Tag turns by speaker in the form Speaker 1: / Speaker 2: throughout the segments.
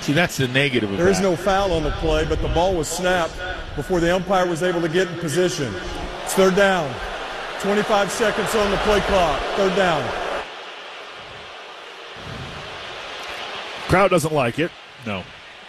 Speaker 1: See, that's the negative of that.
Speaker 2: There is no foul on the play, but the ball was snapped before the umpire was able to get in position. It's third down. 25 seconds on the play clock. Third down.
Speaker 3: Crowd doesn't like it.
Speaker 1: No.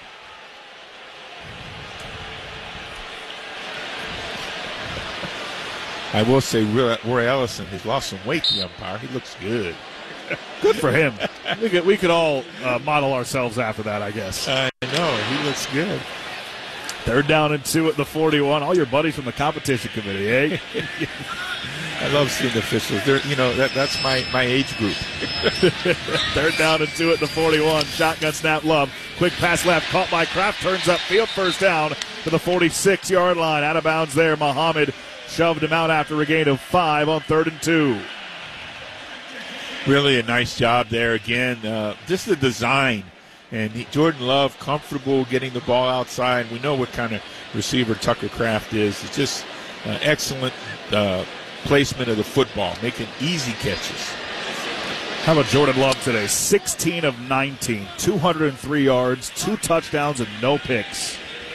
Speaker 1: I will say Roy Ellison has lost some weight, the umpire. He looks good.
Speaker 3: Good for him. We could all model ourselves after that, I guess.
Speaker 1: I know. He looks good.
Speaker 3: Third down and 2 at the 41. All your buddies from the competition committee, eh?
Speaker 1: I love seeing the officials. That's my age group.
Speaker 3: Third down and 2 at the 41. Shotgun snap, Love. Quick pass left, caught by Kraft. Turns up field, first down to the 46-yard line. Out of bounds there. Muhammad shoved him out after a gain of 5 on 3rd and 2.
Speaker 1: Really a nice job there again. Just the design. And Jordan Love comfortable getting the ball outside. We know what kind of receiver Tucker Kraft is. It's just excellent placement of the football, making easy catches.
Speaker 3: How about Jordan Love today? 16 of 19, 203 yards, 2 touchdowns, and no picks.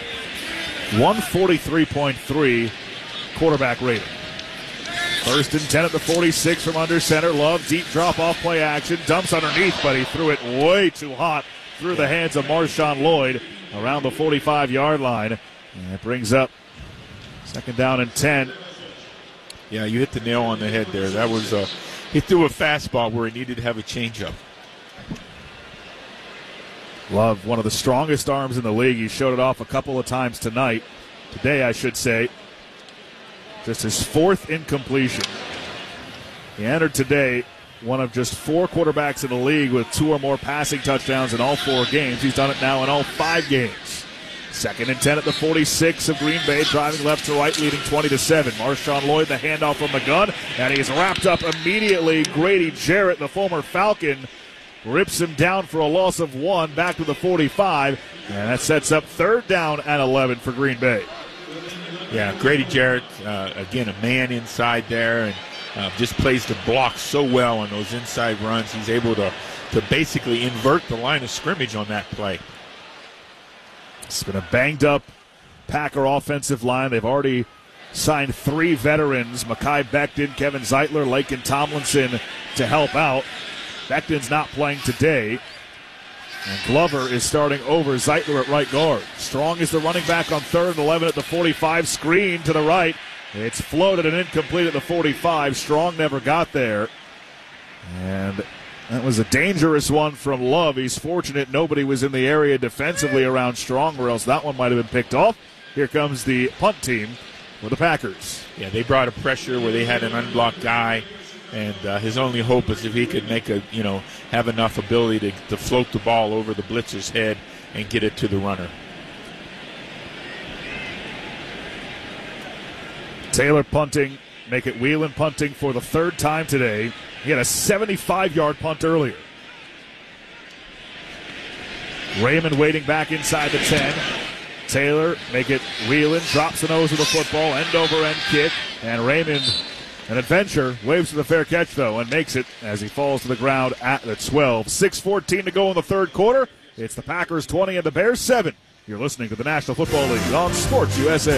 Speaker 3: 143.3 quarterback rating. 1st and 10 at the 46 from under center. Love, deep drop-off play action. Dumps underneath, but he threw it way too hot through the hands of Marshawn Lloyd around the 45-yard line. And it brings up 2nd down and 10.
Speaker 1: Yeah, you hit the nail on the head there. That was he threw a fastball where he needed to have a changeup.
Speaker 3: Love, one of the strongest arms in the league. He showed it off a couple of times tonight. Today, I should say. Just his 4th incompletion. He entered today one of just 4 quarterbacks in the league with 2 or more passing touchdowns in all 4 games. He's done it now in all 5 games. 2nd and 10 at the 46 of Green Bay, driving left to right, leading 20-7. Marshawn Lloyd, the handoff from the gun, and he's wrapped up immediately. Grady Jarrett, the former Falcon, rips him down for a loss of 1, back to the 45, and that sets up 3rd down and 11 for Green Bay.
Speaker 1: Yeah, Grady Jarrett, again, a man inside there, and just plays the block so well on those inside runs. He's able to basically invert the line of scrimmage on that play.
Speaker 3: It's been a banged-up Packer offensive line. They've already signed 3 veterans, Mekhi Becton, Kevin Zeitler, Laken Tomlinson, to help out. Becton's not playing today. And Glover is starting over Zeitler at right guard. Strong is the running back on 3rd and 11 at the 45. Screen to the right. It's floated and incomplete at the 45. Strong never got there. And that was a dangerous one from Love. He's fortunate nobody was in the area defensively around Strong, or else that one might have been picked off. Here comes the punt team for the Packers.
Speaker 1: Yeah, they brought a pressure where they had an unblocked guy. And his only hope is if he could have enough ability to float the ball over the blitzer's head and get it to the runner.
Speaker 3: Taylor punting, make it Whelan punting for the 3rd time today. He had a 75-yard punt earlier. Raymond waiting back inside the 10. Taylor, make it Whelan, drops the nose of the football, end-over-end kick, and Raymond, an adventure, waves to the fair catch, though, and makes it as he falls to the ground at the 12. 6:14 to go in the 3rd quarter. It's the Packers 20 and the Bears 7. You're listening to the National Football League on Sports USA.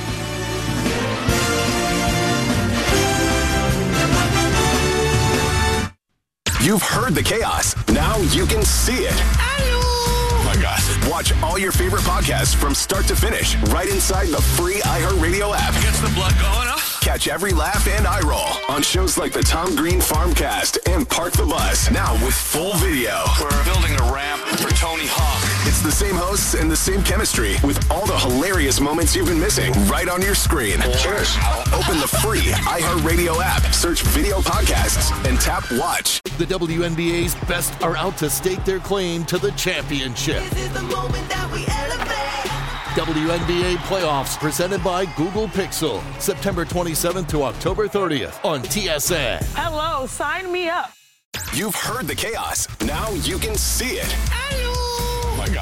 Speaker 4: You've heard the chaos. Now you can see it. Oh my God. Watch all your favorite podcasts from start to finish right inside the free iHeartRadio app.
Speaker 5: Gets the blood going, huh?
Speaker 4: Catch every laugh and eye roll on shows like the Tom Green Farmcast and Park the Bus. Now with full video.
Speaker 5: We're building a ramp for Tony Hawk.
Speaker 4: It's the same hosts and the same chemistry with all the hilarious moments you've been missing right on your screen.
Speaker 5: Cheers.
Speaker 4: Open the free iHeartRadio app, search video podcasts, and tap watch.
Speaker 6: The WNBA's best are out to stake their claim to the championship.
Speaker 7: This is the moment that we elevate.
Speaker 6: WNBA playoffs presented by Google Pixel. September 27th to October 30th on TSN.
Speaker 8: Hello, sign me up.
Speaker 4: You've heard the chaos. Now you can see it. Oh my God.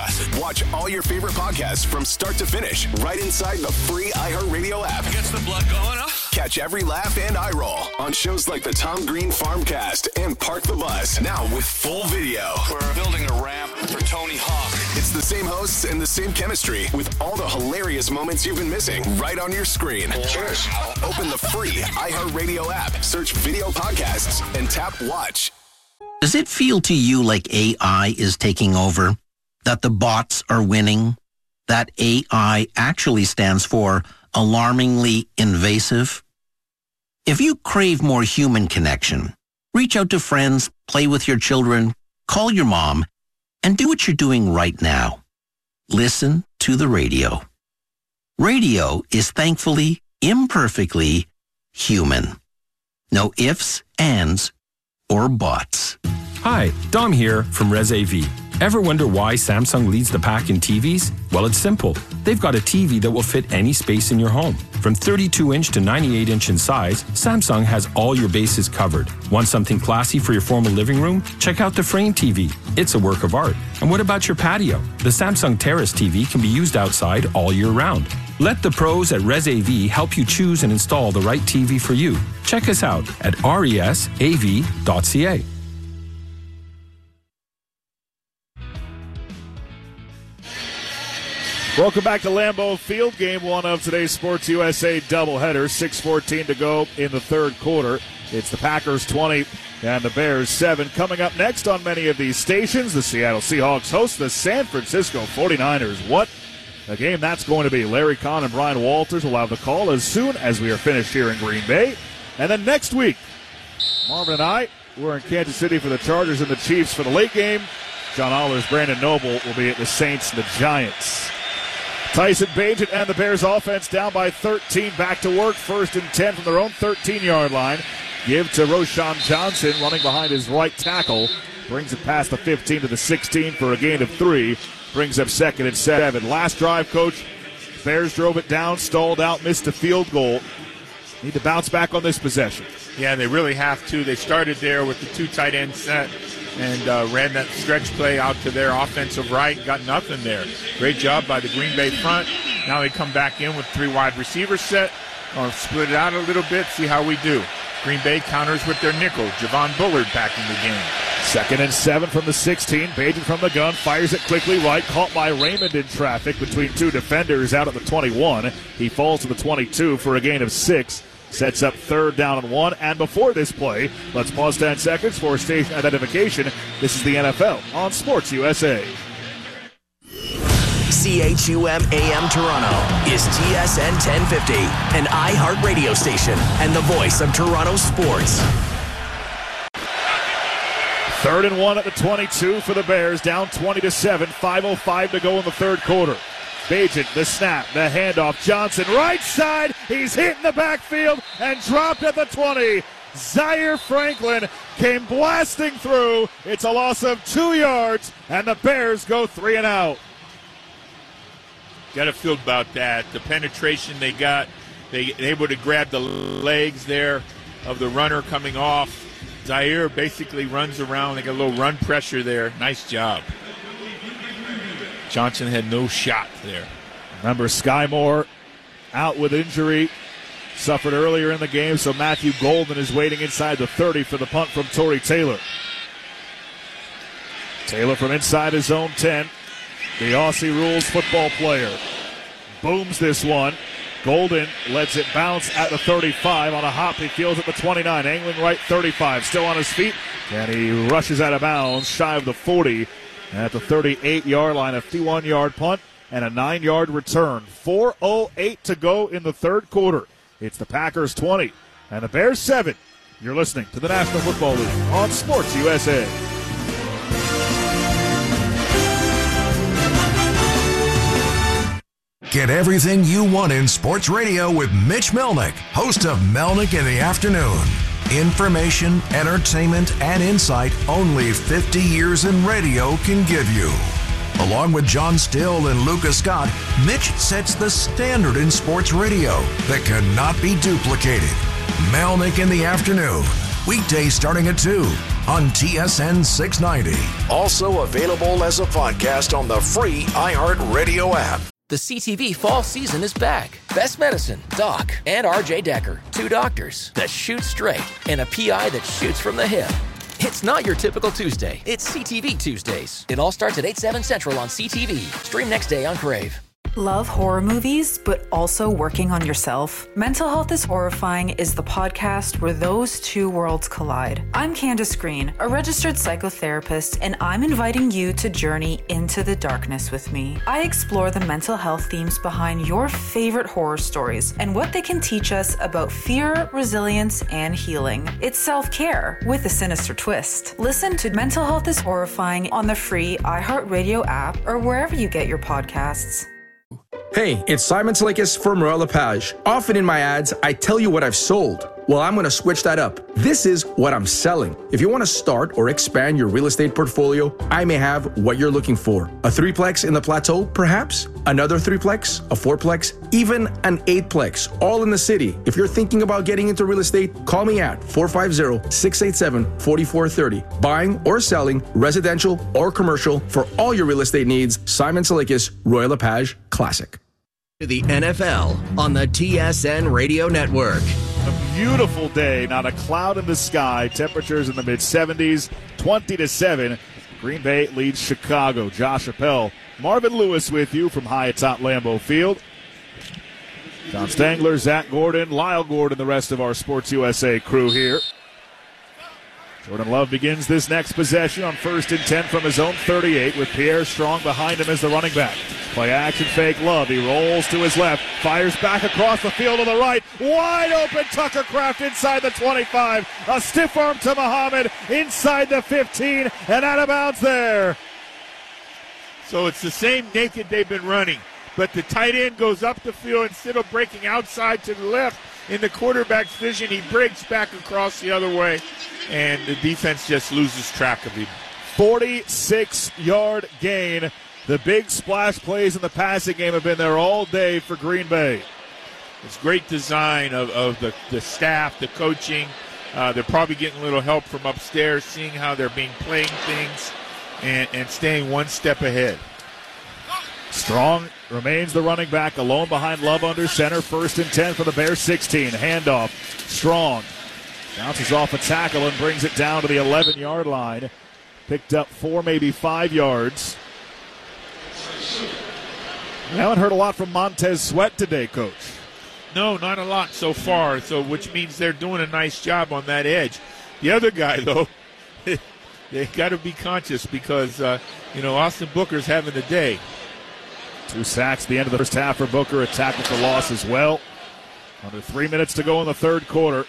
Speaker 4: Watch all your favorite podcasts from start to finish right inside the free iHeartRadio app.
Speaker 5: Gets the blood going, huh?
Speaker 4: Catch every laugh and eye roll on shows like the Tom Green Farmcast and Park the Bus. Now with full video.
Speaker 5: We're building a ramp for Tony Hawk.
Speaker 4: It's the same hosts and the same chemistry with all the hilarious moments you've been missing right on your screen.
Speaker 5: Cheers.
Speaker 4: Open the free iHeartRadio app, search video podcasts, and tap watch.
Speaker 9: Does it feel to you like AI is taking over? That the bots are winning? That AI actually stands for alarmingly invasive? If you crave more human connection, reach out to friends, play with your children, call your mom, and do what you're doing right now. Listen to the radio. Radio is thankfully, imperfectly human. No ifs, ands, or buts.
Speaker 10: Hi, Dom here from Res AV. Ever wonder why Samsung leads the pack in TVs? Well, it's simple. They've got a TV that will fit any space in your home. From 32-inch to 98-inch in size, Samsung has all your bases covered. Want something classy for your formal living room? Check out the Frame TV. It's a work of art. And what about your patio? The Samsung Terrace TV can be used outside all year round. Let the pros at Res AV help you choose and install the right TV for you. Check us out at resav.ca.
Speaker 3: Welcome back to Lambeau Field, game one of today's Sports USA doubleheader. 6:14 to go in the third quarter. It's the Packers 20 and the Bears 7. Coming up next on many of these stations, the Seattle Seahawks host the San Francisco 49ers. What a game that's going to be. Larry Kahn and Brian Walters will have the call as soon as we are finished here in Green Bay. And then next week, Marvin and I, we're in Kansas City for the Chargers and the Chiefs for the late game. John Allers, Brandon Noble will be at the Saints and the Giants. Tyson Bagent and the Bears offense down by 13. Back to work. 1st and 10 from their own 13-yard line. Give to Roschon Johnson running behind his right tackle. Brings it past the 15 to the 16 for a gain of 3. Brings up 2nd and 7. Last drive, Coach. Bears drove it down, stalled out, missed a field goal. Need to bounce back on this possession.
Speaker 1: Yeah, they really have to. They started there with the 2 tight end set and ran that stretch play out to their offensive right. Got nothing there. Great job by the Green Bay front. Now they come back in with 3 wide receiver set. Split it out a little bit, see how we do. Green Bay counters with their nickel. Javon Bullard back in the game.
Speaker 3: 2nd and 7 from the 16. Bagent from the gun, fires it quickly right. Caught by Raymond in traffic between 2 defenders out at the 21. He falls to the 22 for a gain of 6. Sets up 3rd down and 1. And before this play, let's pause 10 seconds for station identification. This is the NFL on Sports USA.
Speaker 11: CHUM AM Toronto is TSN 1050, an iHeart radio station and the voice of Toronto sports.
Speaker 3: 3rd and 1 at the 22 for the Bears, down 20-7. 5:05 to go in the third quarter. Bagent, the snap, the handoff. Johnson, right side. He's hit in the backfield and dropped at the 20. Zaire Franklin came blasting through. It's a loss of 2 yards, and the Bears go 3 and out.
Speaker 1: Got to feel about that. The penetration they got, they able to grab the legs there of the runner coming off. Zaire basically runs around. They got a little run pressure there. Nice job. Johnson had no shot there.
Speaker 3: Remember, Sky Moore out with injury. Suffered earlier in the game, so Matthew Golden is waiting inside the 30 for the punt from Torrey Taylor. Taylor from inside his own 10. The Aussie Rules football player. Booms this one. Golden lets it bounce at the 35. On a hop, he feels at the 29. Angling right, 35. Still on his feet. And he rushes out of bounds, shy of the 40. At the 38-yard line, a 51-yard punt and a 9-yard return. 4:08 to go in the third quarter. It's the Packers 20 and the Bears 7. You're listening to the National Football League on Sports USA.
Speaker 12: Get everything you want in sports radio with Mitch Melnick, host of Melnick in the Afternoon. Information, entertainment, and insight only 50 years in radio can give you. Along with John Still and Lucas Scott, Mitch sets the standard in sports radio that cannot be duplicated. Melnick in the Afternoon, weekdays starting at 2 on TSN 690. Also available as a podcast on the free iHeartRadio app.
Speaker 11: The CTV fall season is back. Best Medicine, Doc, and RJ Decker, 2 doctors that shoot straight and a PI that shoots from the hip. It's not your typical Tuesday. It's CTV Tuesdays. It all starts at 8/7 Central on CTV. Stream next day on Crave.
Speaker 13: Love horror movies, but also working on yourself? Mental Health is Horrifying is the podcast where those two worlds collide. I'm Candace Green, a registered psychotherapist, and I'm inviting you to journey into the darkness with me. I explore the mental health themes behind your favorite horror stories and what they can teach us about fear, resilience, and healing. It's self-care with a sinister twist. Listen to Mental Health is Horrifying on the free iHeartRadio app or wherever you get your podcasts.
Speaker 14: Hey, it's Simon Slickis from Royal LePage. Often in my ads, I tell you what I've sold. Well, I'm going to switch that up. This is what I'm selling. If you want to start or expand your real estate portfolio, I may have what you're looking for. A 3-plex in the Plateau, perhaps? Another 3-plex? A 4-plex? Even an 8-plex, all in the city. If you're thinking about getting into real estate, call me at 450-687-4430. Buying or selling, residential or commercial, for all your real estate needs, Simon Slickis, Royal LePage Classic.
Speaker 11: To the NFL on the TSN Radio Network.
Speaker 3: A beautiful day, not a cloud in the sky. Temperatures in the mid-70s, 20-7. Green Bay leads Chicago. Josh Appel, Marvin Lewis with you from high atop Lambeau Field. John Stangler, Zach Gordon, Lyle Gordon, the rest of our Sports USA crew here. Jordan Love begins this next possession on 1st and 10 from his own 38 with Pierre Strong behind him as the running back. Play action fake Love. He rolls to his left, fires back across the field to the right. Wide open Tucker Kraft inside the 25. A stiff arm to Muhammad inside the 15 and out of bounds there.
Speaker 1: So it's the same naked they've been running, but the tight end goes up the field instead of breaking outside to the left. In the quarterback's vision, he breaks back across the other way, and the defense just loses track of him.
Speaker 3: 46-yard gain. The big splash plays in the passing game have been there all day for Green Bay.
Speaker 1: It's great design of the staff, the coaching. They're probably getting a little help from upstairs, seeing how they're playing things and staying one step ahead.
Speaker 3: Strong remains the running back, alone behind Love under center. 1st and 10 for the Bears 16. Handoff. Strong bounces off a tackle and brings it down to the 11-yard line. Picked up 4, maybe 5 yards. We haven't heard a lot from Montez Sweat today, Coach.
Speaker 1: No, not a lot so far, which means they're doing a nice job on that edge. The other guy, though, they got to be conscious because, Austin Booker's having the day.
Speaker 3: 2 sacks at the end of the first half for Booker, a tackle for loss as well. Under 3 minutes to go in the third quarter.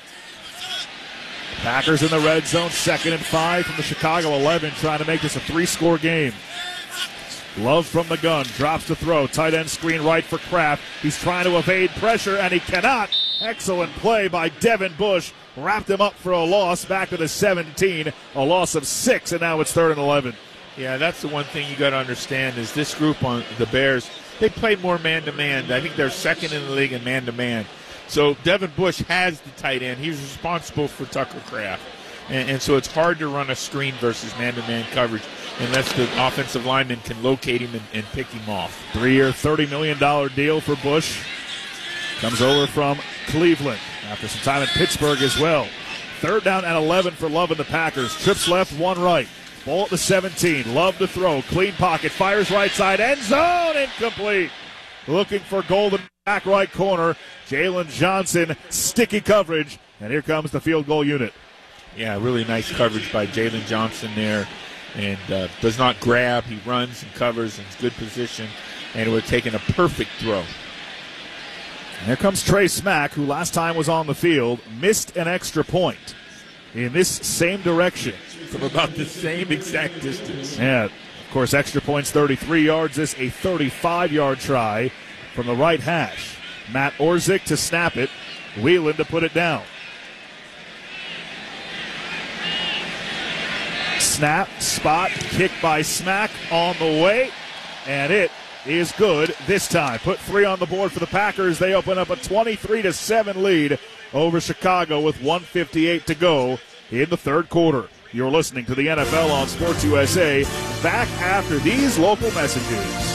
Speaker 3: Packers in the red zone, 2nd and 5 from the Chicago 11, trying to make this a 3-score game. Love from the gun, drops the throw, tight end screen right for Kraft. He's trying to evade pressure, and he cannot. Excellent play by Devin Bush. Wrapped him up for a loss, back to the 17. A loss of 6, and now it's 3rd and 11.
Speaker 1: Yeah, that's the one thing you got to understand is this group on the Bears, they play more man-to-man. I think they're 2nd in the league in man-to-man. So Devin Bush has the tight end. He's responsible for Tucker Kraft. And so it's hard to run a screen versus man-to-man coverage unless the offensive lineman can locate him and pick him off.
Speaker 3: 3-year, $30 million deal for Bush. Comes over from Cleveland after some time in Pittsburgh as well. 3rd down and 11 for Love and the Packers. Trips left, 1 right. Ball at the 17. Love to throw. Clean pocket. Fires right side. End zone. Incomplete. Looking for Golden back right corner. Jalen Johnson. Sticky coverage. And here comes the field goal unit.
Speaker 1: Yeah, really nice coverage by Jalen Johnson there. And does not grab. He runs and covers in good position. And it would have taken a perfect throw.
Speaker 3: And here comes Trey Smack, who last time was on the field, missed an extra point in this same direction.
Speaker 1: From about the same exact distance.
Speaker 3: Yeah, of course, extra points 33 yards. This a 35-yard try from the right hash. Matt Orzik to snap it. Whelan to put it down. Snap, spot, kick by Smack on the way. And it is good this time. Put 3 on the board for the Packers. They open up a 23-7 lead over Chicago with 1:58 to go in the third quarter. You're listening to the NFL on Sports USA. Back after these local messages.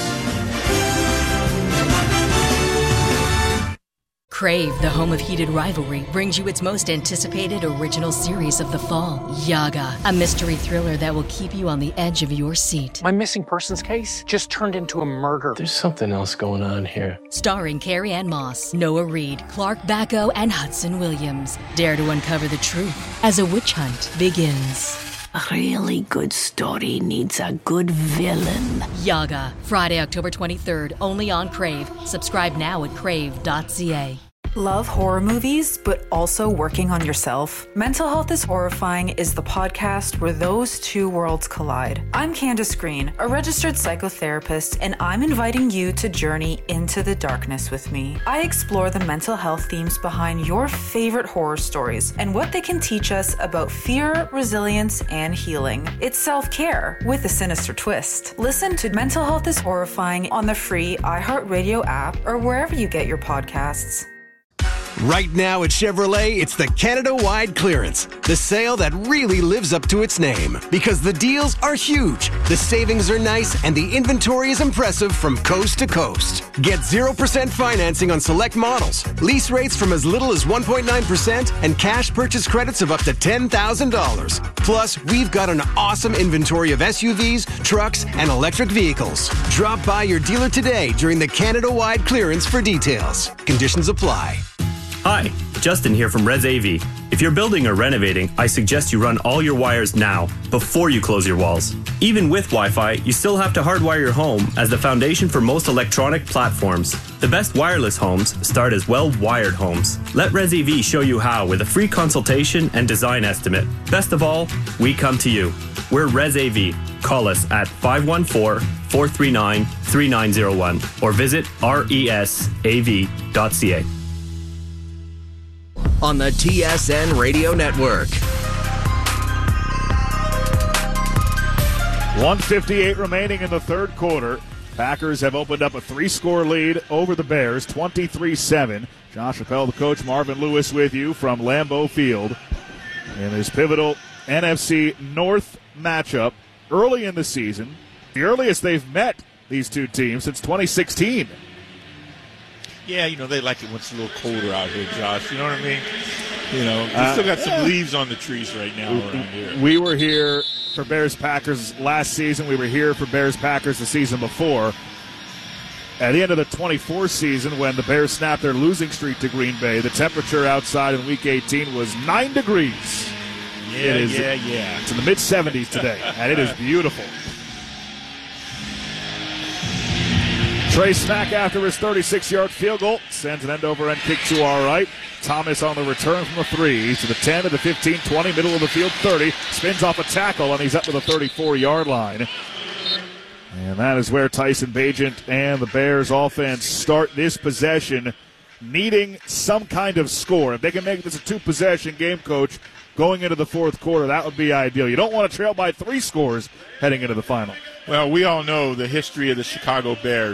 Speaker 15: Crave, the home of heated rivalry, brings you its most anticipated original series of the fall, Yaga, a mystery thriller that will keep you on the edge of your seat.
Speaker 16: My missing persons case just turned into a murder.
Speaker 17: There's something else going on here.
Speaker 15: Starring Carrie Ann Moss, Noah Reid, Clark Bacco, and Hudson Williams. Dare to uncover the truth as a witch hunt begins.
Speaker 18: A really good story needs a good villain.
Speaker 15: Yaga, Friday, October 23rd, only on Crave. Subscribe now at crave.ca.
Speaker 13: Love horror movies, but also working on yourself? Mental Health is Horrifying is the podcast where those two worlds collide. I'm Candace Green, a registered psychotherapist, and I'm inviting you to journey into the darkness with me. I explore the mental health themes behind your favorite horror stories and what they can teach us about fear, resilience, and healing. It's self-care with a sinister twist. Listen to Mental Health is Horrifying on the free iHeartRadio app or wherever you get your podcasts.
Speaker 19: Right now at Chevrolet, it's the Canada-wide clearance. The sale that really lives up to its name. Because the deals are huge, the savings are nice, and the inventory is impressive from coast to coast. Get 0% financing on select models, lease rates from as little as 1.9%, and cash purchase credits of up to $10,000. Plus, we've got an awesome inventory of SUVs, trucks, and electric vehicles. Drop by your dealer today during the Canada-wide clearance for details. Conditions apply.
Speaker 20: Hi, Justin here from Res AV. If you're building or renovating, I suggest you run all your wires now, before you close your walls. Even with Wi-Fi, you still have to hardwire your home as the foundation for most electronic platforms. The best wireless homes start as well-wired homes. Let Res AV show you how with a free consultation and design estimate. Best of all, we come to you. We're Res AV. Call us at 514-439-3901 or visit resav.ca.
Speaker 21: On the TSN Radio Network.
Speaker 3: 1:58 remaining in the third quarter. Packers have opened up a 3-score lead over the Bears, 23-7. Josh Appel, the coach, Marvin Lewis with you from Lambeau Field. In this pivotal NFC North matchup early in the season, the earliest they've met these two teams since 2016.
Speaker 1: Yeah, they like it when it's a little colder out here, Josh. You know what I mean? We still got some leaves on the trees right now around here.
Speaker 3: We were here for Bears-Packers last season. We were here for Bears-Packers the season before. At the end of the 24 season, when the Bears snapped their losing streak to Green Bay, the temperature outside in Week 18 was 9 degrees.
Speaker 1: Yeah.
Speaker 3: It's in the mid-70s today, and it is beautiful. Trey Smack, after his 36-yard field goal, sends an end-over-end kick to our right. Thomas on the return from the 3. He's to the 10, to the 15, 20, middle of the field, 30. Spins off a tackle, and he's up to the 34-yard line. And that is where Tyson Bagent and the Bears offense start this possession, needing some kind of score. If they can make this a 2-possession game, Coach, going into the fourth quarter, that would be ideal. You don't want to trail by 3 scores heading into the final.
Speaker 1: Well, we all know the history of the Chicago Bears.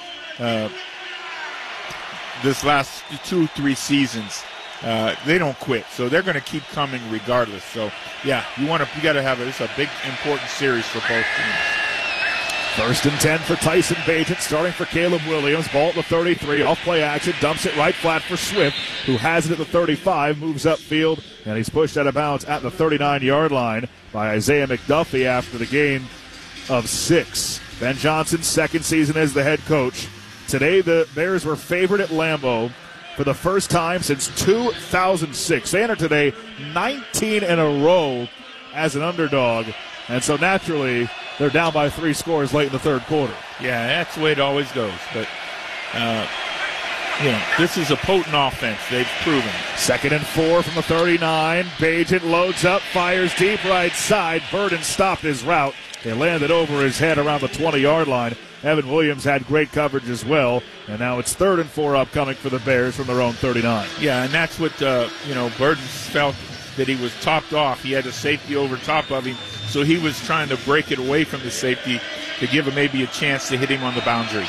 Speaker 1: This last 2-3 seasons, they don't quit, so they're going to keep coming regardless. So, yeah, you got to have it's a big important series for both teams.
Speaker 3: 1st and 10 for Tyson Bagent, starting for Caleb Williams. Ball at the 33, off play action, dumps it right flat for Swift, who has it at the 35, moves upfield, and he's pushed out of bounds at the 39-yard line by Isaiah McDuffie after the gain of 6. Ben Johnson's second season as the head coach. Today, the Bears were favored at Lambeau for the first time since 2006. They entered today 19 in a row as an underdog, and so naturally they're down by 3 scores late in the third quarter.
Speaker 1: Yeah, that's the way it always goes. But, this is a potent offense. They've proven.
Speaker 3: 2nd and 4 from the 39. Bagent loads up, fires deep right side. Burden stopped his route. They landed over his head around the 20-yard line. Evan Williams had great coverage as well. And now it's 3rd and 4 upcoming for the Bears from their own 39.
Speaker 1: Yeah, and that's what, Burden felt that he was topped off. He had a safety over top of him, so he was trying to break it away from the safety to give him maybe a chance to hit him on the boundary.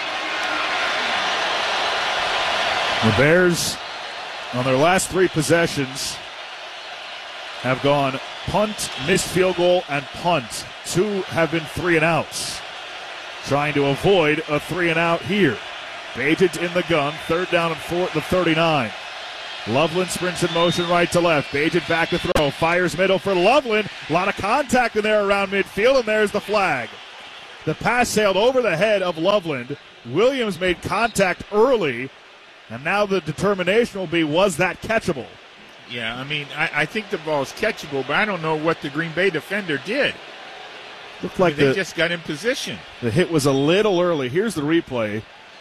Speaker 3: The Bears, on their last 3 possessions, have gone Punt, missed field goal, and punt. 2 have been 3-and-outs. Trying to avoid a 3-and-out here. Bagent in the gun, 3rd down and 4 at the 39. Loveland sprints in motion right to left. Bagent back to throw. Fires middle for Loveland. A lot of contact in there around midfield, and there's the flag. The pass sailed over the head of Loveland. Williams made contact early, and now the determination will be, was that catchable?
Speaker 1: Yeah, I mean, I think the ball is catchable, but I don't know what the Green Bay defender did.
Speaker 3: Looked like
Speaker 1: they just got in position.
Speaker 3: The hit was a little early. Here's the replay.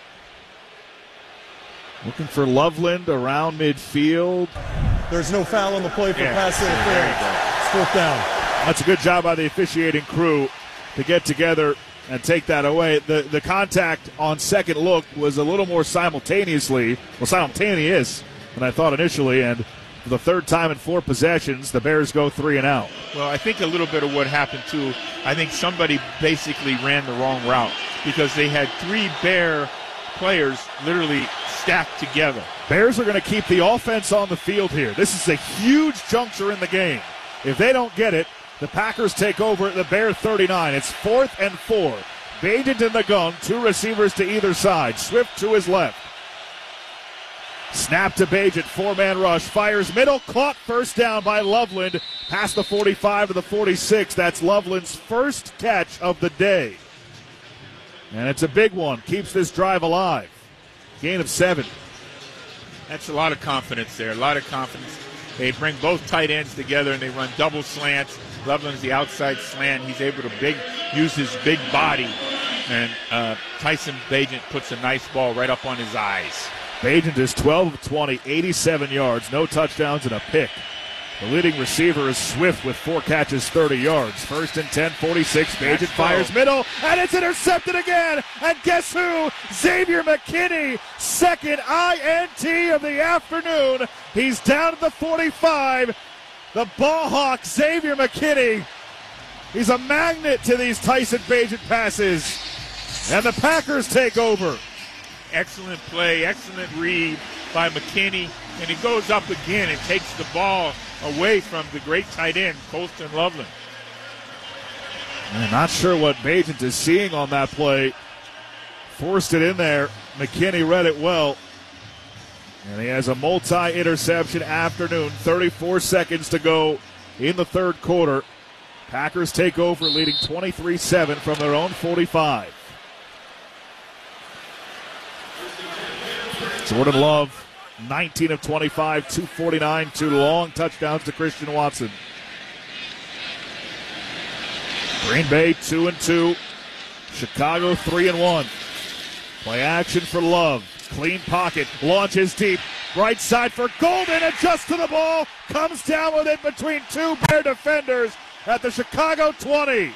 Speaker 3: Looking for Loveland around midfield.
Speaker 2: There's no foul on the play for pass interference. It's 4th down.
Speaker 3: That's a good job by the officiating crew to get together and take that away. The contact on second look was a little more simultaneous than I thought initially, and for the 3rd time in 4 possessions, the Bears go 3-and-out.
Speaker 1: Well, I think a little bit of what happened, too, I think somebody basically ran the wrong route because they had 3 Bear players literally stacked together.
Speaker 3: Bears are going to keep the offense on the field here. This is a huge juncture in the game. If they don't get it, the Packers take over at the Bear 39. It's 4th and 4. Bagent in the gun, 2 receivers to either side. Swift to his left. Snap to Bagent, 4-man rush, fires middle, caught, 1st down by Loveland, past the 45 to the 46. That's Loveland's first catch of the day. And it's a big one, keeps this drive alive. Gain of 7.
Speaker 1: That's a lot of confidence there, a lot of confidence. They bring both tight ends together and they run double slants. Loveland's the outside slant. He's able to use his big body. And Tyson Bagent puts a nice ball right up on his eyes.
Speaker 3: Bagent is 12 of 20, 87 yards, no touchdowns and a pick. The leading receiver is Swift with 4 catches, 30 yards. 1st and 10, 46. Bagent fires middle, and it's intercepted again. And guess who? Xavier McKinney, 2nd INT of the afternoon. He's down at the 45. The ball hawk, Xavier McKinney. He's a magnet to these Tyson Bagent passes. And the Packers take over.
Speaker 1: Excellent play, excellent read by McKinney. And he goes up again and takes the ball away from the great tight end, Colston Loveland.
Speaker 3: I'm not sure what Bagent is seeing on that play. Forced it in there. McKinney read it well. And he has a multi-interception afternoon. 34 seconds to go in the 3rd quarter. Packers take over, leading 23-7 from their own 45. Jordan Love, 19 of 25, 249, 2 long touchdowns to Christian Watson. Green Bay 2-2, Chicago 3-1. Play action for Love. Clean pocket, launches deep, right side for Golden, adjusts to the ball, comes down with it between 2 Bear defenders at the Chicago 20.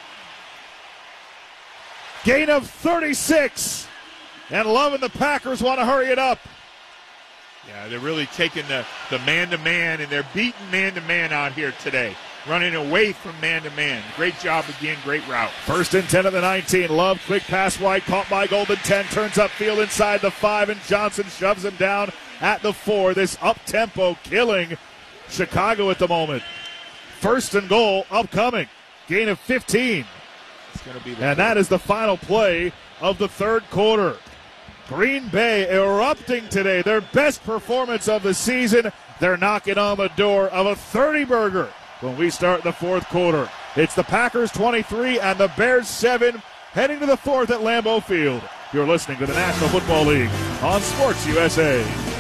Speaker 3: Gain of 36, and Love and the Packers want to hurry it up.
Speaker 1: Yeah, they're really taking the man-to-man, and they're beating man-to-man out here today, running away from man-to-man. Great job again, great route.
Speaker 3: 1st and 10 of the 19. Love, quick pass wide, caught by Golden. 10, turns upfield inside the 5, and Johnson shoves him down at the 4. This up-tempo killing Chicago at the moment. 1st and goal upcoming. Gain of 15.
Speaker 1: It's gonna be
Speaker 3: and that is the final play of the 3rd quarter. Green Bay erupting today. Their best performance of the season. They're knocking on the door of a 30-burger when we start the 4th quarter. It's the Packers 23 and the Bears 7 heading to the 4th at Lambeau Field. You're listening to the National Football League on Sports USA.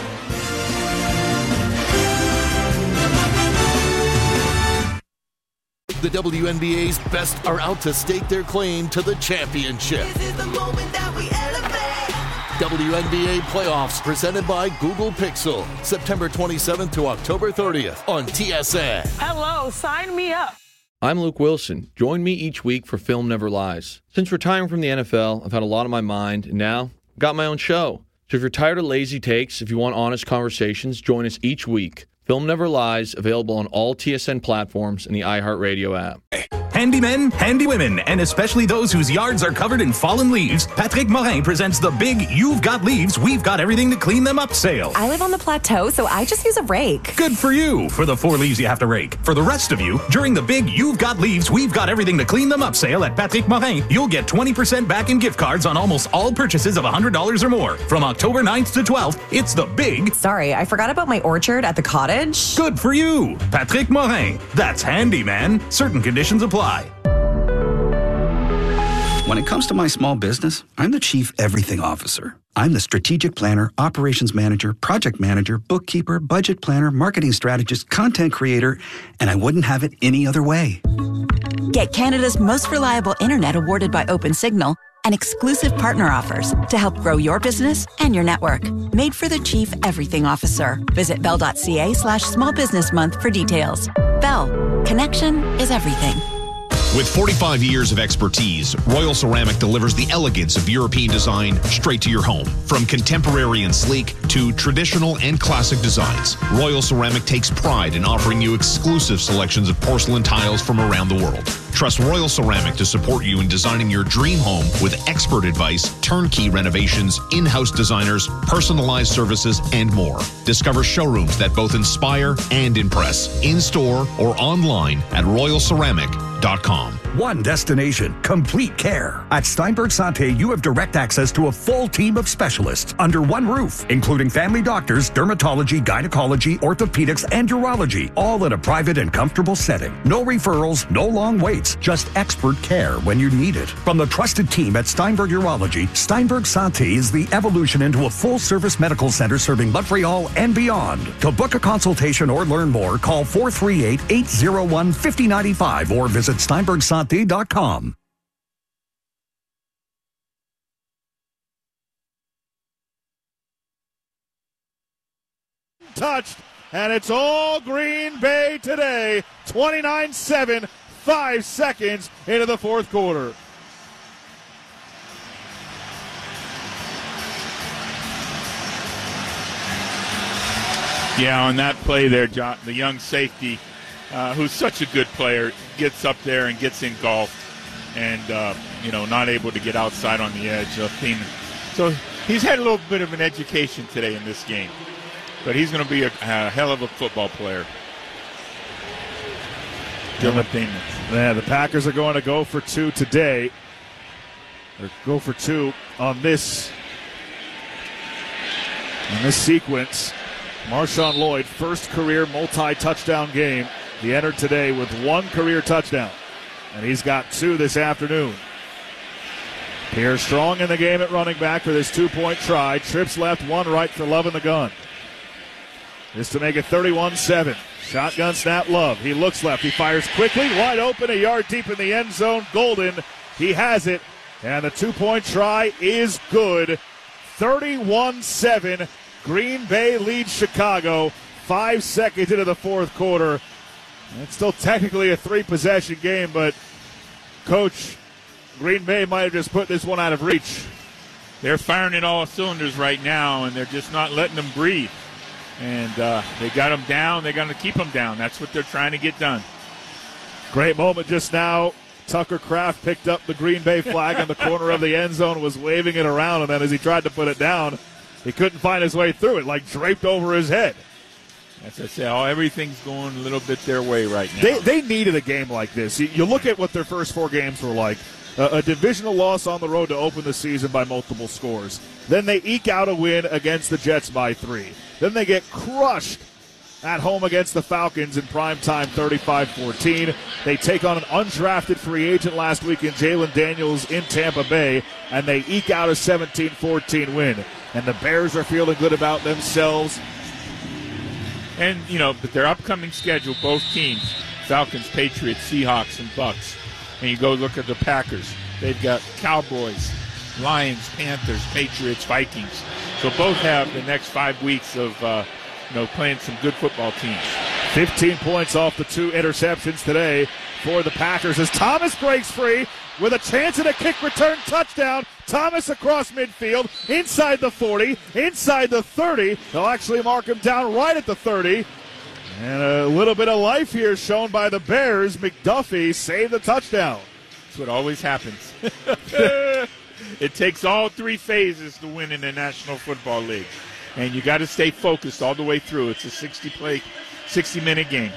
Speaker 6: The WNBA's best are out to stake their claim to the championship.
Speaker 7: This is the moment that we elevate.
Speaker 6: WNBA playoffs presented by Google Pixel. September 27th to October 30th on TSN.
Speaker 8: Hello, sign me up.
Speaker 22: I'm Luke Wilson. Join me each week for Film Never Lies. Since retiring from the NFL, I've had a lot on my mind, and now got my own show. So if you're tired of lazy takes, if you want honest conversations, join us each week. Film Never Lies, available on all TSN platforms and the iHeartRadio app.
Speaker 4: Handymen, handywomen, and especially those whose yards are covered in fallen leaves, Patrick Morin presents the big You've Got Leaves, We've Got Everything to Clean Them Up sale.
Speaker 5: I live on the plateau, so I just use a rake.
Speaker 4: Good for you, for the 4 leaves you have to rake. For the rest of you, during the big You've Got Leaves, We've Got Everything to Clean Them Up sale at Patrick Morin, you'll get 20% back in gift cards on almost all purchases of $100 or more. From October 9th to 12th, it's the big...
Speaker 5: Sorry, I forgot about my orchard at the cottage.
Speaker 4: Good for you, Patrick Morin. That's handy, man. Certain conditions apply.
Speaker 23: When it comes to my small business, I'm the Chief Everything Officer. I'm the strategic planner, operations manager, project manager, bookkeeper, budget planner, marketing strategist, content creator, and I wouldn't have it any other way.
Speaker 24: Get Canada's most reliable internet awarded by OpenSignal and exclusive partner offers to help grow your business and your network. Made for the Chief Everything Officer. Visit bell.ca/small business month for details. Bell. Connection is everything.
Speaker 25: With 45 years of expertise, Royal Ceramic delivers the elegance of European design straight to your home. From contemporary and sleek to traditional and classic designs, Royal Ceramic takes pride in offering you exclusive selections of porcelain tiles from around the world. Trust Royal Ceramic to support you in designing your dream home with expert advice, turnkey renovations, in-house designers, personalized services, and more. Discover showrooms that both inspire and impress, in-store or online at royalceramic.com.
Speaker 26: One destination, complete care. At Steinberg Santé, you have direct access to a full team of specialists under one roof, including family doctors, dermatology, gynecology, orthopedics, and urology, all in a private and comfortable setting. No referrals, no long waits, just expert care when you need it. From the trusted team at Steinberg Urology, Steinberg Santé is the evolution into a full-service medical center serving Montreal and beyond. To book a consultation or learn more, call 438-801-5095 or visit steinbergsanté.com.
Speaker 3: Touched, and it's all Green Bay today. 29-7, 5 seconds into the fourth quarter.
Speaker 1: Yeah, on that play there, John, the young safety, who's such a good player, gets up there and gets engulfed and, not able to get outside on the edge of Thiemann. So he's had a little bit of an education today in this game. But he's going to be a hell of a football player. Dylan Thiemann.
Speaker 3: Yeah, the Packers are going to go for 2 today. Or go for 2 on this sequence. Marshawn Lloyd, first career multi-touchdown game. He entered today with 1 career touchdown, and he's got 2 this afternoon. Pierre Strong in the game at running back for this 2-point try. Trips left, 1 right for Love in the gun. This to make it 31-7. Shotgun snap, Love. He looks left. He fires quickly, wide open, a yard deep in the end zone. Golden, he has it, and the 2-point try is good. 31-7. Green Bay leads Chicago 5 seconds into the fourth quarter. It's still technically a 3-possession game, but Coach, Green Bay might have just put this one out of reach.
Speaker 1: They're firing in all cylinders right now, and they're just not letting them breathe. And they got them down. They're going to keep them down. That's what they're trying to get done.
Speaker 3: Great moment just now. Tucker Kraft picked up the Green Bay flag on the corner of the end zone, was waving it around, and then as he tried to put it down, he couldn't find his way through it, like draped over his head.
Speaker 1: As I say, everything's going a little bit their way right now.
Speaker 3: They needed a game like this. You look at what their first 4 games were like. A divisional loss on the road to open the season by multiple scores. Then they eke out a win against the Jets by 3. Then they get crushed at home against the Falcons in primetime 35-14. They take on an undrafted free agent last week in Jalen Daniels in Tampa Bay, and they eke out a 17-14 win. And the Bears are feeling good about themselves.
Speaker 1: And, but their upcoming schedule, both teams, Falcons, Patriots, Seahawks, and Bucks. And you go look at the Packers. They've got Cowboys, Lions, Panthers, Patriots, Vikings. So both have the next 5 weeks of, playing some good football teams.
Speaker 3: 15 points off the 2 interceptions today for the Packers as Thomas breaks free with a chance at a kick return touchdown. Thomas across midfield, inside the 40, inside the 30. They'll actually mark him down right at the 30. And a little bit of life here shown by the Bears. McDuffie saved the touchdown.
Speaker 1: That's what always happens. It takes all three phases to win in the National Football League. And you got to stay focused all the way through. It's a 60-minute game.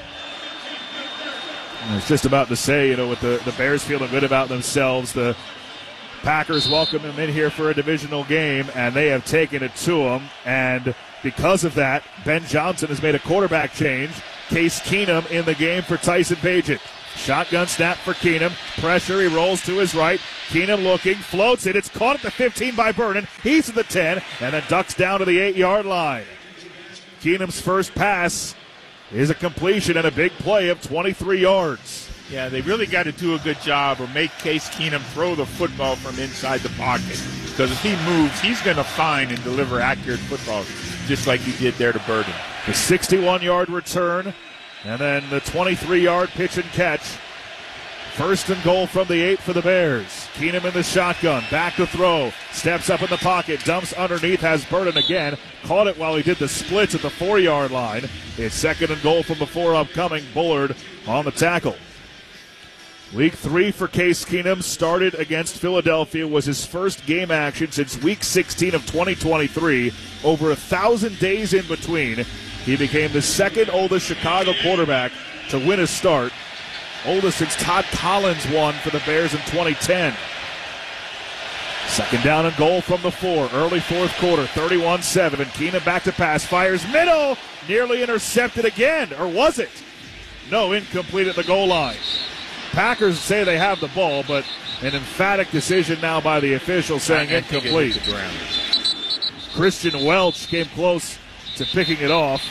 Speaker 3: I was just about to say, with the Bears feeling good about themselves, the Packers welcome them in here for a divisional game, and they have taken it to them. And because of that, Ben Johnson has made a quarterback change. Case Keenum in the game for Tyson Bagent. Shotgun snap for Keenum. Pressure, he rolls to his right. Keenum looking, floats it. It's caught at the 15 by Vernon. He's at the 10, and then ducks down to the 8-yard line. Keenum's first pass is a completion and a big play of 23 yards.
Speaker 1: Yeah, they really got to do a good job or make Case Keenum throw the football from inside the pocket. Because if he moves, he's going to find and deliver accurate footballs, just like he did there to Burden.
Speaker 3: The 61-yard return, and then the 23-yard pitch and catch. First and goal from the 8 for the Bears. Keenum in the shotgun, back to throw, steps up in the pocket, dumps underneath, has Burden again. Caught it while he did the splits at the 4-yard line. It's second and goal from the 4 upcoming. Bullard on the tackle. Week 3 for Case Keenum started against Philadelphia, was his first game action since Week 16 of 2023. Over 1,000 days in between. He became the second oldest Chicago quarterback to win a start. Oldest since Todd Collins won for the Bears in 2010. Second down and goal from the 4. Early fourth quarter, 31-7. And Keenum back to pass, fires middle. Nearly intercepted again, or was it? No, incomplete at the goal line. Packers say they have the ball, but an emphatic decision now by the official saying incomplete. Christian Welch came close to picking it off.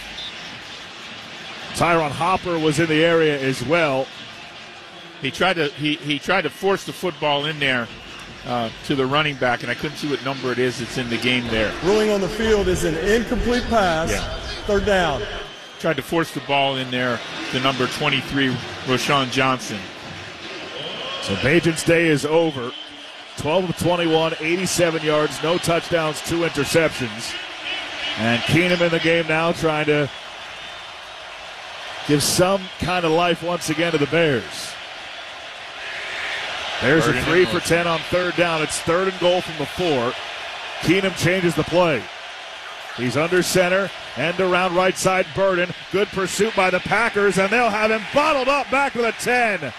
Speaker 3: Tyron Hopper was in the area as well.
Speaker 1: He tried to force the football in there to the running back, and I couldn't see what number it is that's in the game there.
Speaker 2: Ruling on the field is an incomplete pass. Yeah. Third down.
Speaker 1: Tried to force the ball in there to number 23, Roschon Johnson.
Speaker 3: So Bagent's day is over. 12 of 21, 87 yards, no touchdowns, 2 interceptions. And Keenum in the game now trying to give some kind of life once again to the Bears. Bears are 3 for 10 on third down. It's third and goal from the 4. Keenum changes the play. He's under center, end around right side Burden. Good pursuit by the Packers, and they'll have him bottled up back to the 10.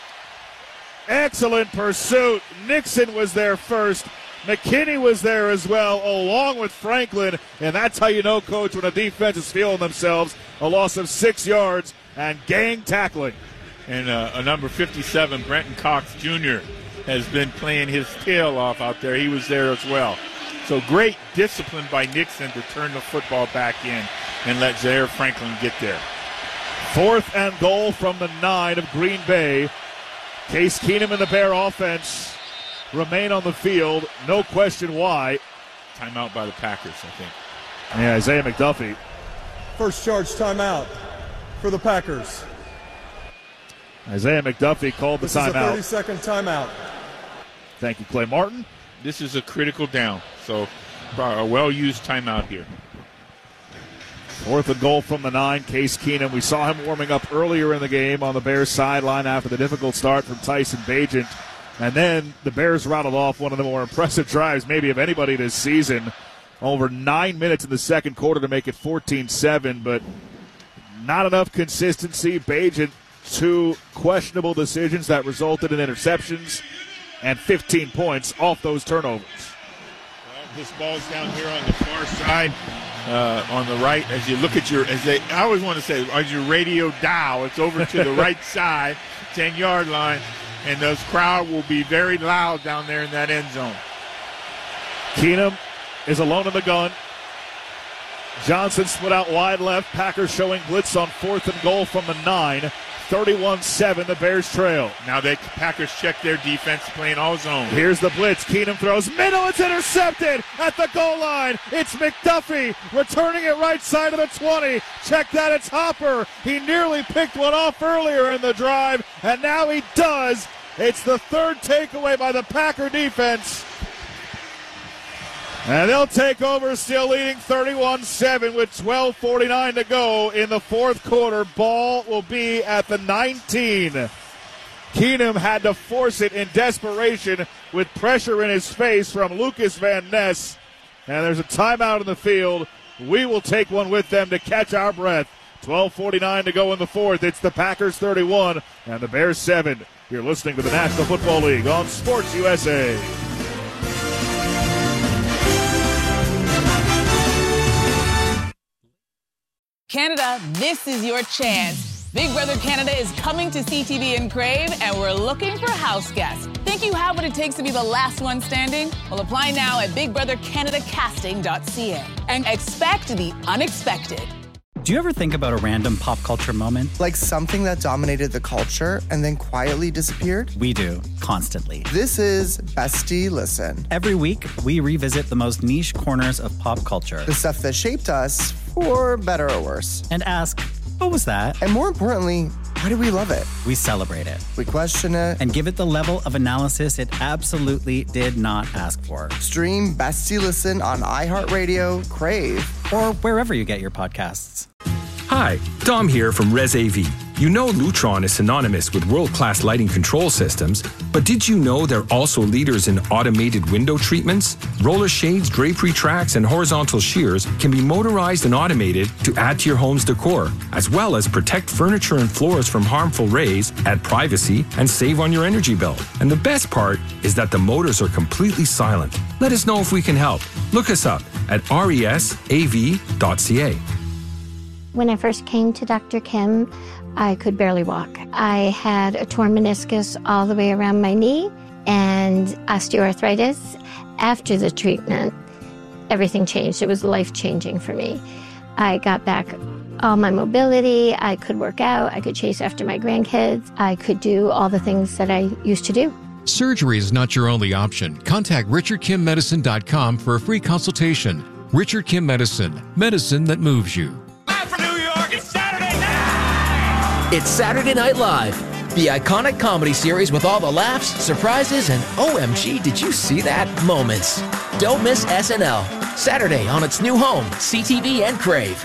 Speaker 3: Excellent pursuit. Nixon was there first. McKinney was there as well, along with Franklin. And that's how you know, Coach, when a defense is feeling themselves. A loss of 6 yards and gang tackling.
Speaker 1: And a number 57, Brenton Cox Jr., has been playing his tail off out there. He was there as well. So great discipline by Nixon to turn the football back in and let Zaire Franklin get there.
Speaker 3: Fourth and goal from the 9 of Green Bay. Case Keenum and the Bear offense remain on the field. No question why.
Speaker 1: Timeout by the Packers, I think.
Speaker 3: Yeah, Isaiah McDuffie.
Speaker 2: First charge timeout for the Packers.
Speaker 3: Isaiah McDuffie called the timeout.
Speaker 2: This is a 30-second timeout.
Speaker 3: Thank you, Clay Martin.
Speaker 1: This is a critical down, so a well-used timeout here.
Speaker 3: Fourth and goal from the 9, Case Keenum. We saw him warming up earlier in the game on the Bears sideline after the difficult start from Tyson Bagent. And then the Bears rattled off one of the more impressive drives maybe of anybody this season. Over 9 minutes in the second quarter to make it 14-7, but not enough consistency. Bagent, 2 questionable decisions that resulted in interceptions and 15 points off those turnovers.
Speaker 1: Well, this ball's down here on the far side. On the right, as you look at I always want to say, as your radio dial, it's over to the right side, 10-yard line, and those crowd will be very loud down there in that end zone.
Speaker 3: Keenum is alone in the gun. Johnson split out wide left. Packers showing blitz on fourth and goal from the 9. 31-7, the Bears trail.
Speaker 1: Now Packers check their defense, playing all zone.
Speaker 3: Here's the blitz. Keenum throws middle. It's intercepted at the goal line. It's McDuffie returning it right side of the 20. Check that. It's Hopper. He nearly picked one off earlier in the drive, and now he does. It's the third takeaway by the Packer defense. And they'll take over, still leading 31-7 with 12:49 to go in the fourth quarter. Ball will be at the 19. Keenum had to force it in desperation with pressure in his face from Lucas Van Ness. And there's a timeout in the field. We will take one with them to catch our breath. 12:49 to go in the fourth. It's the Packers 31 and the Bears 7. You're listening to the National Football League on Sports USA.
Speaker 8: Canada, this is your chance. Big Brother Canada is coming to CTV and Crave, and we're looking for house guests. Think you have what it takes to be the last one standing? Well, apply now at bigbrothercanadacasting.ca and expect the unexpected.
Speaker 9: Do you ever think about a random pop culture moment?
Speaker 10: Like something that dominated the culture and then quietly disappeared?
Speaker 9: We do, constantly.
Speaker 10: This is Bestie Listen.
Speaker 9: Every week, we revisit the most niche corners of pop culture.
Speaker 10: The stuff that shaped us, for better or worse.
Speaker 9: And ask, what was that?
Speaker 10: And more importantly, why do we love it?
Speaker 9: We celebrate it.
Speaker 10: We question it.
Speaker 9: And give it the level of analysis it absolutely did not ask for.
Speaker 10: Stream Bestie Listen on iHeartRadio, Crave,
Speaker 9: or wherever you get your podcasts.
Speaker 11: Hi, Dom here from Res AV. You know Lutron is synonymous with world-class lighting control systems, but did you know they're also leaders in automated window treatments? Roller shades, drapery tracks, and horizontal shears can be motorized and automated to add to your home's decor, as well as protect furniture and floors from harmful rays, add privacy, and save on your energy bill. And the best part is that the motors are completely silent. Let us know if we can help. Look us up at resav.ca.
Speaker 12: When I first came to Dr. Kim, I could barely walk. I had a torn meniscus all the way around my knee and osteoarthritis. After the treatment, everything changed. It was life-changing for me. I got back all my mobility. I could work out. I could chase after my grandkids. I could do all the things that I used to do.
Speaker 14: Surgery is not your only option. Contact RichardKimMedicine.com for a free consultation. Richard Kim Medicine, medicine that moves you.
Speaker 21: It's Saturday Night Live, the iconic comedy series with all the laughs, surprises, and OMG, did you see that moments. Don't miss SNL, Saturday on its new home, CTV and Crave.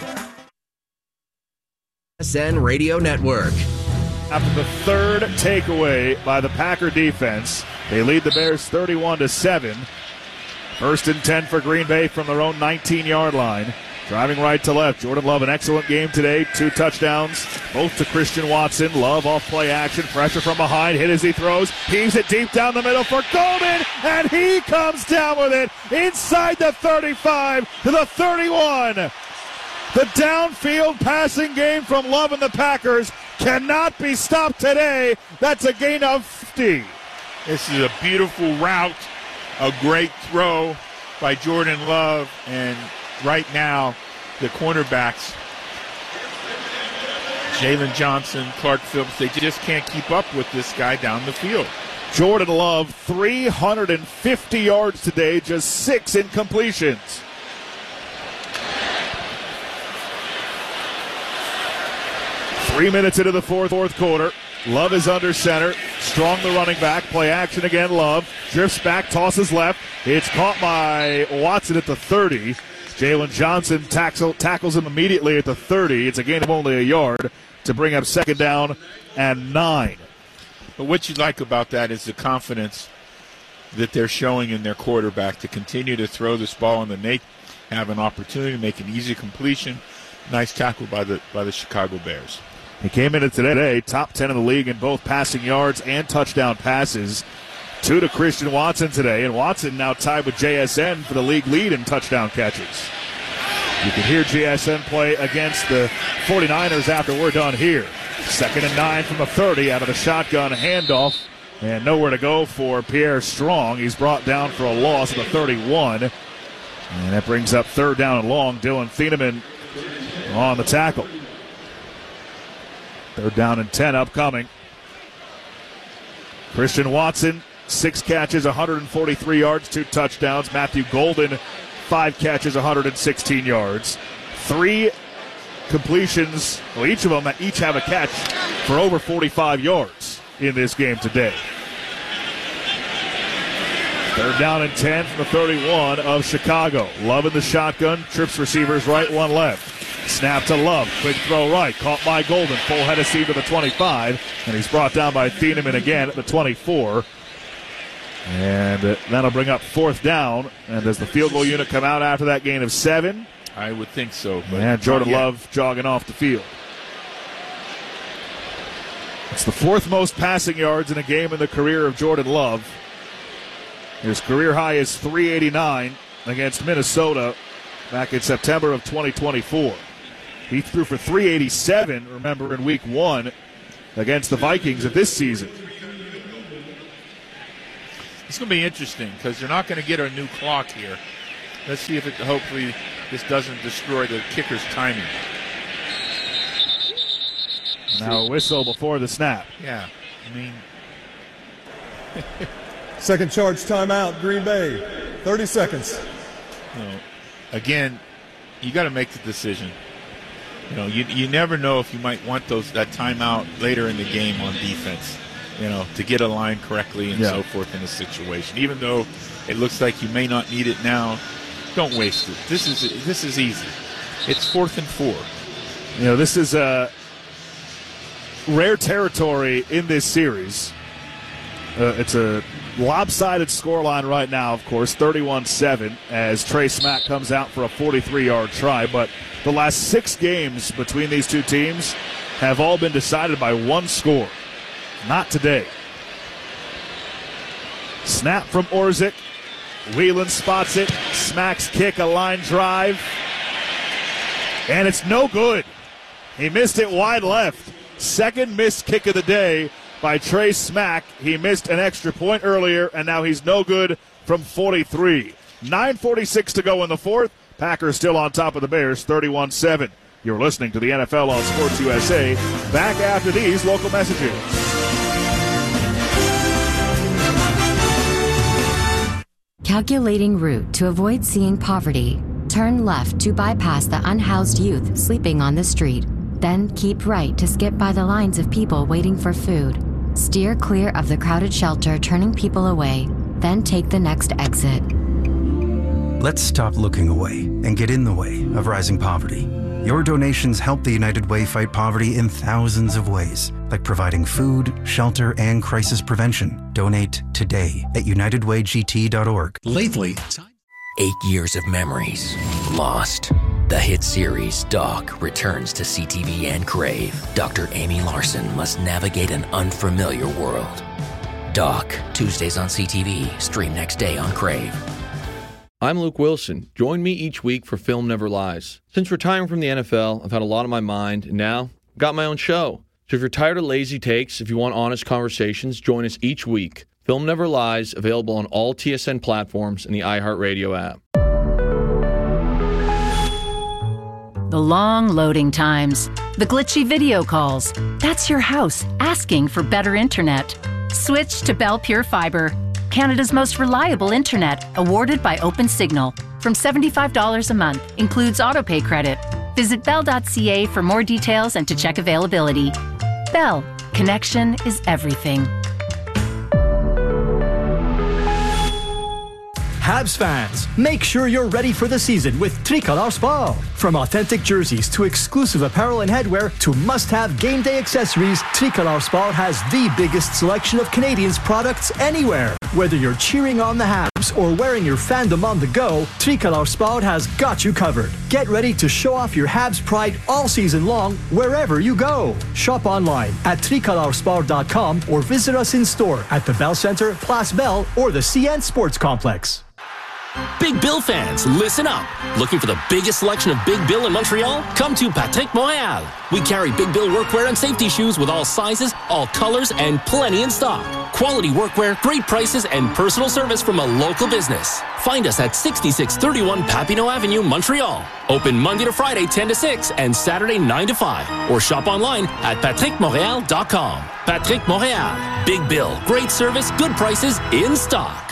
Speaker 21: TSN Radio Network.
Speaker 3: After the third takeaway by the Packer defense, they lead the Bears 31-7. 1st and 10 for Green Bay from their own 19-yard line. Driving right to left. Jordan Love, an excellent game today. 2 touchdowns, both to Christian Watson. Love off play action. Pressure from behind. Hit as he throws. Heaves it deep down the middle for Goldman. And he comes down with it inside the 35 to the 31. The downfield passing game from Love and the Packers cannot be stopped today. That's a gain of 50.
Speaker 1: This is a beautiful route. A great throw by Jordan Love. And right now, the cornerbacks, Jalen Johnson, Clark Phillips, they just can't keep up with this guy down the field.
Speaker 3: Jordan Love, 350 yards today, just 6 incompletions. Three minutes into the fourth quarter. Love is under center. Strong the running back. Play action again. Love drifts back, tosses left. It's caught by Watson at the 30. Jalen Johnson tackles him immediately at the 30. It's a gain of only a yard to bring up 2nd down and 9.
Speaker 1: But what you like about that is the confidence that they're showing in their quarterback to continue to throw this ball, and then they have an opportunity to make an easy completion. Nice tackle by the Chicago Bears.
Speaker 3: He came into today top 10 in the league in both passing yards and touchdown passes. 2 to Christian Watson today, and Watson now tied with JSN for the league lead in touchdown catches. You can hear JSN play against the 49ers after we're done here. 2nd and 9 from the 30 out of the shotgun handoff, and nowhere to go for Pierre Strong. He's brought down for a loss at the 31, and that brings up 3rd down and long. Dylan Thieneman on the tackle. 3rd down and 10 upcoming. Christian Watson, 6 catches, 143 yards, 2 touchdowns. Matthew Golden, 5 catches, 116 yards. 3 completions, well, each of them have a catch for over 45 yards in this game today. Third down and 10 from the 31 of Chicago. Love in the shotgun. Trips receivers right, one left. Snap to Love. Quick throw right. Caught by Golden. Full head of steam to the 25. And he's brought down by Thieneman again at the 24. And that'll bring up fourth down. And does the field goal unit come out after that gain of 7?
Speaker 1: I would think so. But
Speaker 3: and Jordan Love jogging off the field. It's the fourth most passing yards in a game in the career of Jordan Love. His career high is 389 against Minnesota back in September of 2024. He threw for 387, remember, in week 1 against the Vikings of this season.
Speaker 1: It's going to be interesting because they're not going to get a new clock here. Let's see if hopefully this doesn't destroy the kicker's timing.
Speaker 3: Now a whistle before the snap.
Speaker 1: Yeah, I mean.
Speaker 2: Second charge timeout, Green Bay. 30 seconds.
Speaker 1: Again, you got to make the decision. You never know if you might want that timeout later in the game on defense, to get a line correctly and so forth in a situation. Even though it looks like you may not need it now, don't waste it. This is easy. It's 4th and 4.
Speaker 3: This is rare territory in this series. It's a lopsided scoreline right now, of course, 31-7, as Trey Smack comes out for a 43-yard try. But the last 6 games between these two teams have all been decided by one score. Not today. Snap from Orzik. Whelan spots it. Smack's kick, a line drive. And it's no good. He missed it wide left. Second missed kick of the day by Trey Smack. He missed an extra point earlier, and now he's no good from 43. 9:46 to go in the fourth. Packers still on top of the Bears, 31-7. You're listening to the NFL on Sports USA. Back after these local messages.
Speaker 13: Calculating route to avoid seeing poverty. Turn left to bypass the unhoused youth sleeping on the street. Then keep right to skip by the lines of people waiting for food. Steer clear of the crowded shelter turning people away. Then take the next exit.
Speaker 23: Let's stop looking away and get in the way of rising poverty. Your donations help the United Way fight poverty in thousands of ways, like providing food, shelter, and crisis prevention. Donate today at unitedwaygt.org.
Speaker 15: Lately,
Speaker 21: 8 years of memories lost. The hit series Doc returns to CTV and Crave. Dr. Amy Larson must navigate an unfamiliar world. Doc, Tuesdays on CTV, stream next day on Crave.
Speaker 22: I'm Luke Wilson. Join me each week for Film Never Lies. Since retiring from the NFL, I've had a lot on my mind, and now I've got my own show. So if you're tired of lazy takes, if you want honest conversations, join us each week. Film Never Lies, available on all TSN platforms and the iHeartRadio app.
Speaker 16: The long loading times, the glitchy video calls. That's your house asking for better internet. Switch to Bell Pure Fiber, Canada's most reliable internet, awarded by OpenSignal. From $75 a month, includes autopay credit. Visit bell.ca for more details and to check availability. Bell, connection is everything.
Speaker 17: Habs fans, make sure you're ready for the season with Tricolor Sport. From authentic jerseys to exclusive apparel and headwear to must-have game day accessories, Tricolor Sport has the biggest selection of Canadians' products anywhere. Whether you're cheering on the Habs or wearing your fandom on the go, Tricolor Sport has got you covered. Get ready to show off your Habs pride all season long, wherever you go. Shop online at tricolorsport.com or visit us in store at the Bell Centre, Place Bell, or the CN Sports Complex.
Speaker 18: Big Bill fans, listen up. Looking for the biggest selection of Big Bill in Montreal? Come to Patrick Montréal. We carry Big Bill workwear and safety shoes with all sizes, all colors, and plenty in stock. Quality workwear, great prices, and personal service from a local business. Find us at 6631 Papineau Avenue, Montreal. Open Monday to Friday 10 to 6 and Saturday 9 to 5. Or shop online at patrickmontreal.com. Patrick Montréal. Big Bill, great service, good prices, in stock.